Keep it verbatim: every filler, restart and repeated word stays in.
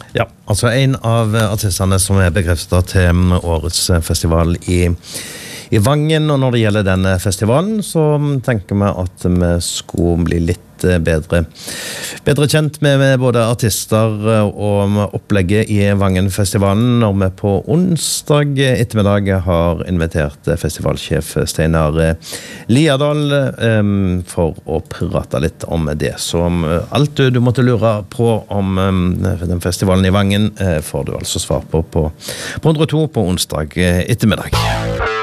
Ja, altså en av artistene som er bekreftet til årets festival i, i Vangen, og når det gjelder denne festivalen, så tenker vi at vi skulle bli litt bedre, bedre kjent med, med både artister og opplegget i Vangen-festivalen, når vi på onsdag ettermiddag har invitert festivalsjef Steinar Liadal um, for å prate litt om det. Så um, alt du, du måtte lure på om um, den festivalen i Vangen uh, får du altså svar på på, på hundre og to på onsdag ettermiddag.